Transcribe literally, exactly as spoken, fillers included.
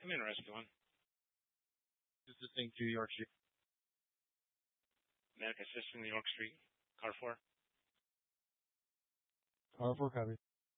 Come in, Rescue One. This is thing to York Street. Medic assistant, New York Street. Car four. Car four copy.